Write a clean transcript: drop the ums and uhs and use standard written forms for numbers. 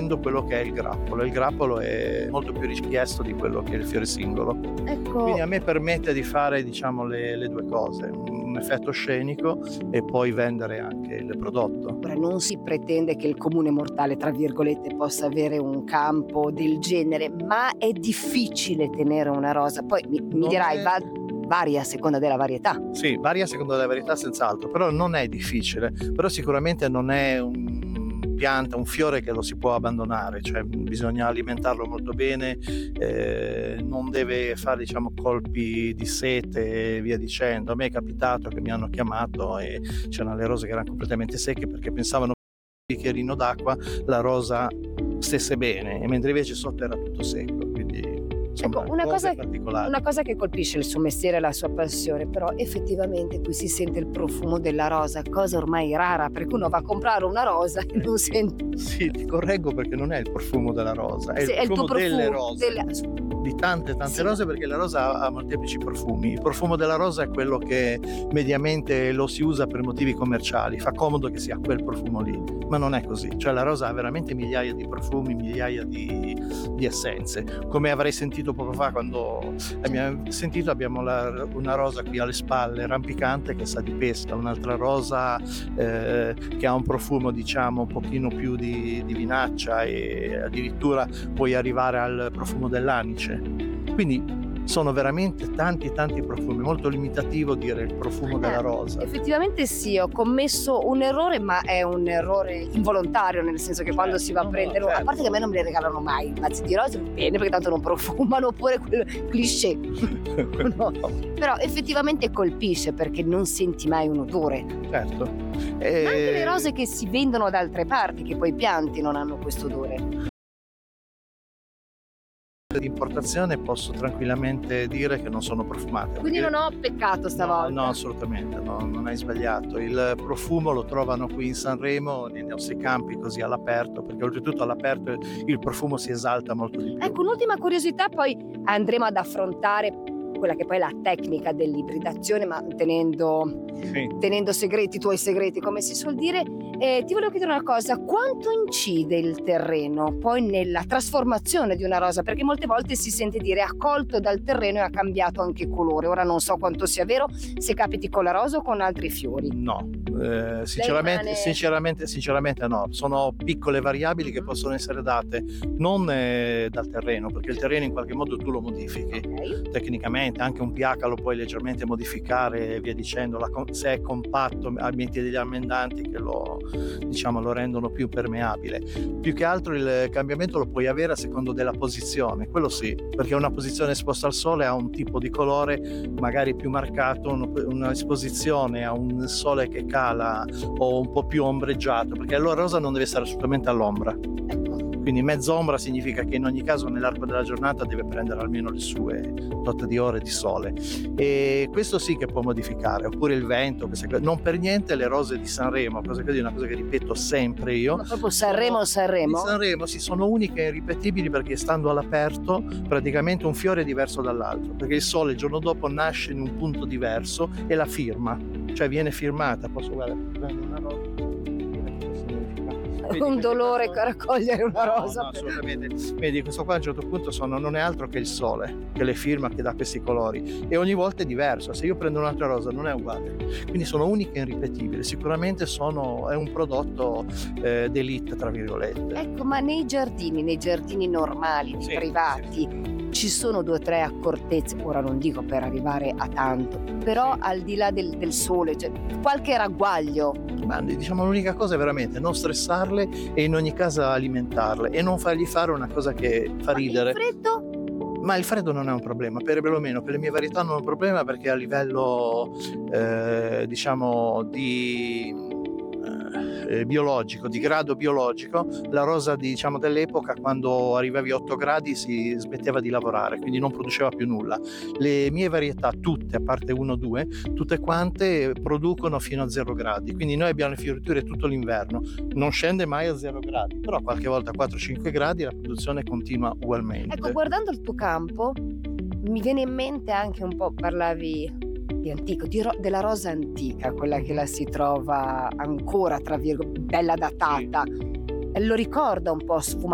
perdendo quello che è il grappolo. Il grappolo è molto più richiesto di quello che è il fiore singolo. Ecco. Quindi a me permette di fare, diciamo, le due cose, un effetto scenico e poi vendere anche il prodotto. Ora non si pretende che il comune mortale, tra virgolette, possa avere un campo del genere, ma è difficile tenere una rosa. Poi mi Non dirai, è- varia a seconda della varietà. Sì, varia secondo la varietà senz'altro, però non è difficile, però sicuramente non è un fiore che lo si può abbandonare, cioè bisogna alimentarlo molto bene, non deve fare, diciamo, colpi di sete e via dicendo. A me è capitato che mi hanno chiamato e c'erano le rose che erano completamente secche perché pensavano che il bicchierino d'acqua la rosa stesse bene, e mentre invece sotto era tutto secco, quindi insomma, Ecco, una cosa particolari. che colpisce il suo mestiere e la sua passione, però effettivamente qui si sente il profumo della rosa, cosa ormai rara, perché uno va a comprare una rosa e non sente. Sì, ti correggo perché non è il profumo della rosa, è Sì, il profumo delle rose, delle- di tante Sì. rose, perché la rosa ha molteplici profumi. Il profumo della rosa è quello che mediamente lo si usa per motivi commerciali, fa comodo che sia quel profumo lì, ma non è così, cioè la rosa ha veramente migliaia di profumi, migliaia di essenze. Come avrei sentito poco fa quando abbiamo sentito, abbiamo una rosa qui alle spalle rampicante che sa di pesca, un'altra rosa che ha un profumo, diciamo, un pochino più di vinaccia, e addirittura puoi arrivare al profumo dell'anice. Quindi sono veramente tanti profumi, molto limitativo dire il profumo della rosa. Effettivamente sì, ho commesso un errore, ma è un errore involontario, nel senso che quando si va a prendere, a parte che a me non me le regalano mai i mazzi di rose, bene, perché tanto non profumano, oppure quel cliché. No. Però effettivamente colpisce perché non senti mai un odore. Certo. Ma anche le rose che si vendono da altre parti, che poi pianti, non hanno questo odore. Di importazione posso tranquillamente dire che non sono profumate. Quindi perché- non ho peccato stavolta. No, assolutamente, no, non hai sbagliato. Il profumo lo trovano qui in Sanremo, nei nostri campi, così all'aperto, perché oltretutto all'aperto il profumo si esalta molto di più. Ecco, un'ultima curiosità, poi andremo ad affrontare quella che poi è la tecnica dell'ibridazione, ma tenendo segreti, i tuoi segreti, come si suol dire. Ti volevo chiedere una cosa: quanto incide il terreno poi nella trasformazione di una rosa? Perché molte volte si sente dire ha colto dal terreno e ha cambiato anche colore. Ora non so quanto sia vero, se capiti con la rosa o con altri fiori. No, sinceramente no, sono piccole variabili che possono essere date non dal terreno, perché il terreno in qualche modo tu lo modifichi. Ok. Tecnicamente anche un pH lo puoi leggermente modificare e via dicendo, se è compatto metti degli ammendanti che lo rendono più permeabile. Più che altro il cambiamento lo puoi avere a secondo della posizione, quello sì, perché una posizione esposta al sole ha un tipo di colore magari più marcato, una esposizione a un sole che cala o un po' più ombreggiato, perché la rosa non deve stare assolutamente all'ombra. Quindi mezz'ombra significa che in ogni caso nell'arco della giornata deve prendere almeno le sue tot di ore di sole, e questo sì che può modificare. Oppure il vento, non per niente le rose di Sanremo, cosa così, una cosa che ripeto sempre io, Ma proprio Sanremo. di Sanremo sì, sono uniche e irripetibili, perché stando all'aperto praticamente un fiore è diverso dall'altro, perché il sole il giorno dopo nasce in un punto diverso e la firma, cioè viene firmata. Posso prendere una rosa? Un dolore raccogliere una rosa. No, assolutamente. Vedi, questo qua a un certo punto non è altro che il sole che le firma, che dà questi colori, e ogni volta è diverso. Se io prendo un'altra rosa non è uguale, quindi sono uniche e irripetibili. Sicuramente è un prodotto d'élite, tra virgolette. Ecco, ma nei giardini normali, Sì, privati, ci sono 2 o 3 accortezze, ora non dico per arrivare a tanto, però al di là del sole, cioè qualche ragguaglio. Ma diciamo l'unica cosa è veramente non stressarle e in ogni caso alimentarle e non fargli fare una cosa che fa ridere. Il freddo? Ma il freddo non è un problema, perlomeno per le mie varietà non è un problema, perché a livello diciamo di biologico, di grado biologico, la rosa dell'epoca, quando arrivavi a 8 gradi si smetteva di lavorare, quindi non produceva più nulla. Le mie varietà tutte, a parte 1 o 2, tutte quante producono fino a 0 gradi, quindi noi abbiamo le fioriture tutto l'inverno, non scende mai a 0 gradi, però qualche volta a 4-5 gradi la produzione continua ugualmente. Ecco, guardando il tuo campo mi viene in mente anche un po', parlavi di antico, della rosa antica, quella che la si trova ancora, tra virgolette, bella datata. Lo ricorda un po' sfumata.